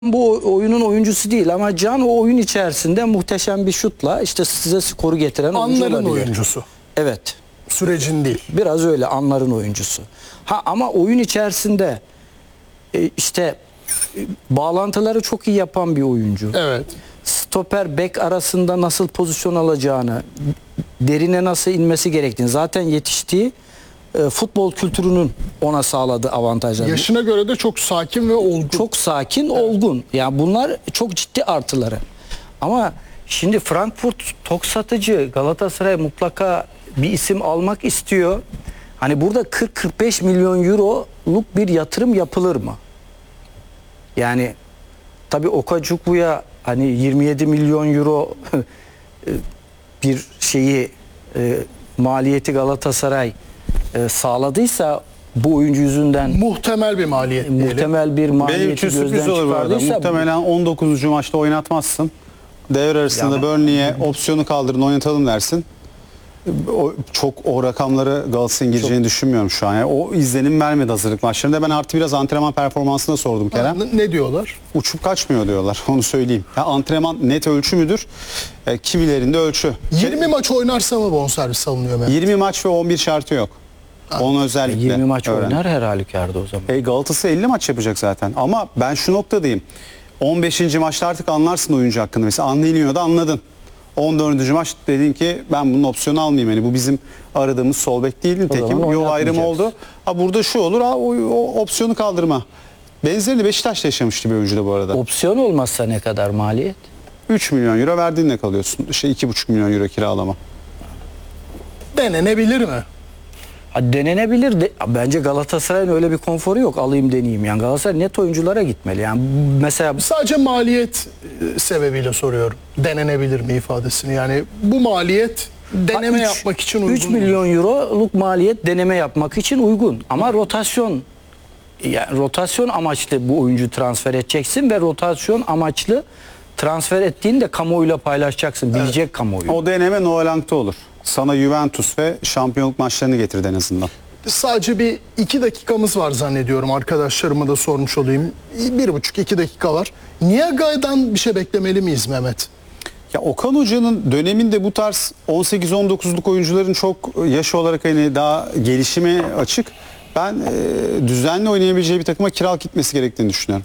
Bu oyunun oyuncusu değil ama Can o oyun içerisinde muhteşem bir şutla işte size skoru getiren oyuncu Anların olabilir. oyuncusu. Evet. Sürecin değil. Biraz öyle anların oyuncusu. Ama oyun içerisinde işte bağlantıları çok iyi yapan bir oyuncu. Evet. Stoper bek arasında nasıl pozisyon alacağını, derine nasıl inmesi gerektiğini, zaten yetiştiği futbol kültürünün ona sağladığı avantajlar. Yaşına göre de çok sakin ve olgun. Çok sakin, olgun. Yani bunlar çok ciddi artıları. Ama şimdi Frankfurt tok satıcı, Galatasaray mutlaka bir isim almak istiyor. Hani burada 40-45 milyon euroluk bir yatırım yapılır mı? Yani tabii Okajukbu'ya hani 27 milyon euro bir şeyi maliyeti Galatasaray sağladıysa bu oyuncu yüzünden muhtemel bir maliyet diyelim. muhtemel bir maliyeti gözden çıkardıysa muhtemelen 19. maçta oynatmazsın. Devre arasında Burnley'e opsiyonu kaldırın oynatalım dersin. O rakamları Galatasaray'ın gireceğini düşünmüyorum şu an. Yani o izlenim vermedi hazırlık maçlarında. Ben artı biraz antrenman performansına sordum Kerem. Ne diyorlar? Uçup kaçmıyor diyorlar. Onu söyleyeyim. Ya antrenman net ölçü müdür? Kimilerinde ölçü. 20 maç oynarsa mı bonservis alınıyor Mehmet? 20 maç ve 11 şartı yok. Onu özellikle 20 maç öğren. oynar her halükarda o zaman. Galatasaray 50 maç yapacak zaten. Ama ben şu noktadayım. 15. maçta artık anlarsın oyuncu hakkında. Mesela Angelino'da anladın. 14. maç dedin ki ben bunun opsiyonu almayayım. Yani bu bizim aradığımız sol bek değil. Nitekim yol ayrımı oldu. Burada şu olur. O opsiyonu kaldırma. Benzerini Beşiktaş'ta yaşamıştı bir oyuncu da bu arada. Opsiyon olmazsa ne kadar maliyet? 3 milyon euro verdiğinle kalıyorsun. İşte 2,5 milyon euro kiralama. Denenebilir mi? Denenebilir de bence Galatasaray'ın öyle bir konforu yok. Alayım deneyeyim yani. Galatasaray net oyunculara gitmeli. Yani mesela Sadece maliyet sebebiyle soruyorum. Denenebilir mi ifadesini? Yani bu maliyet deneme yapmak için uygun. 3 milyon euroluk maliyet deneme yapmak için uygun. Ama rotasyon, yani rotasyon amaçlı bu oyuncu transfer edeceksin ve rotasyon amaçlı transfer ettiğinde kamuoyuyla paylaşacaksın. Bilecek kamuoyu. O deneme Noel Ank'ta olur. Sana Juventus ve şampiyonluk maçlarını getirdi en azından. Sadece bir 2 dakikamız var zannediyorum. Arkadaşlarıma da sormuş olayım. 1,5-2 dakika var. Niaga'dan bir şey beklemeli miyiz Mehmet? Ya Okan Hoca'nın döneminde bu tarz 18-19'luk oyuncuların çok yaş olarak hani daha gelişime açık. Ben düzenli oynayabileceği bir takıma kiralık gitmesi gerektiğini düşünüyorum.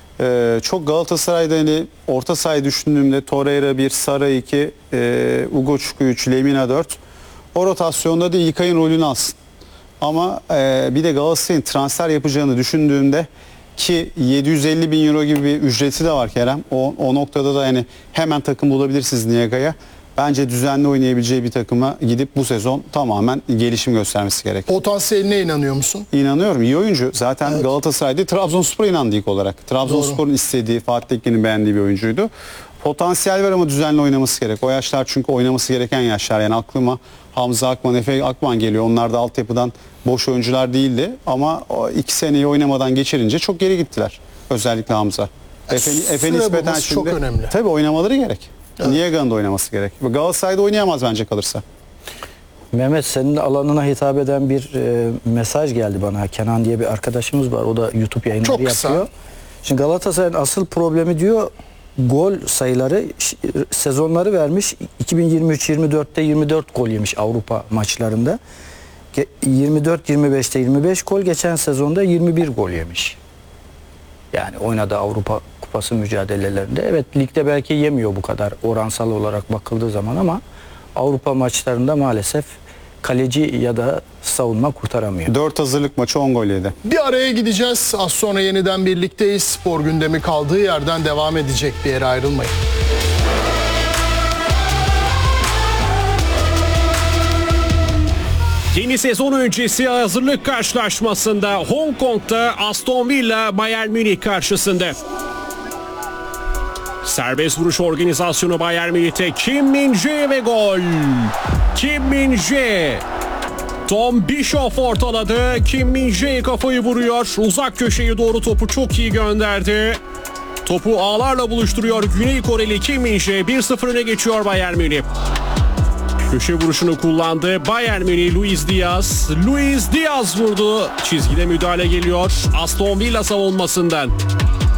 Çok Galatasaray'da hani orta sahayı düşündüğümde Torreira 1, Sara 2, Ugochukwu 3, Lemina 4. O rotasyonda da İlkay'ın rolünü alsın. Ama bir de Galatasaray'ın transfer yapacağını düşündüğümde ki 750 bin euro gibi bir ücreti de var Kerem. O noktada da yani hemen takım bulabilirsiniz Niaga'ya. Bence düzenli oynayabileceği bir takıma gidip bu sezon tamamen gelişim göstermesi gerek. Potansiyeline inanıyor musun? İnanıyorum. İyi oyuncu. Zaten Galatasaray'da Trabzonspor'a inandı ilk olarak. Trabzonspor'un istediği, Fatih Tekke'nin beğendiği bir oyuncuydu. Potansiyel var ama düzenli oynaması gerek. O yaşlar çünkü oynaması gereken yaşlar. Yani aklıma Hamza Akman, Efe Akman geliyor. Onlar da altyapıdan boş oyuncular değildi. Ama o 2 seneyi oynamadan geçirince çok geri gittiler. Özellikle Hamza. Efe nispeten şimdi çok önemli. Tabii oynamaları gerek. Evet. Niaga'nın da oynaması gerek. Galatasaray'da oynayamaz bence kalırsa. Mehmet, senin alanına hitap eden bir mesaj geldi bana. Kenan diye bir arkadaşımız var. O da YouTube yayınları yapıyor. Şimdi Galatasaray'ın asıl problemi diyor gol sayıları, sezonları vermiş. 2023-24'te 24 gol yemiş Avrupa maçlarında. 24-25'te 25 gol, geçen sezonda 21 gol yemiş. Yani oynadığı Avrupa Kupası mücadelelerinde. Evet, ligde belki yemiyor bu kadar oransal olarak bakıldığı zaman ama Avrupa maçlarında maalesef kaleci ya da savunma kurtaramıyor. 4 hazırlık maçı 10 gol yedi. Bir araya gideceğiz. Az sonra yeniden birlikteyiz. Spor gündemi kaldığı yerden devam edecek. Bir yere ayrılmayın. Yeni sezon öncesi hazırlık karşılaşmasında Hong Kong'da Aston Villa Bayern Münih karşısında. Serbest vuruş organizasyonu Bayern Münih'te Kim Min-jae ve gol. Kim Min-jae. Tom Bischoff ortaladı. Kim Min-jae kafayı vuruyor. Uzak köşeye doğru topu çok iyi gönderdi. Topu ağlarla buluşturuyor Güney Koreli Kim Min-jae. 1-0 öne geçiyor Bayern Münih. Köşe vuruşunu kullandı. Bayern Münih Luis Diaz. Luis Diaz vurdu. Çizgide müdahale geliyor Aston Villa savunmasından.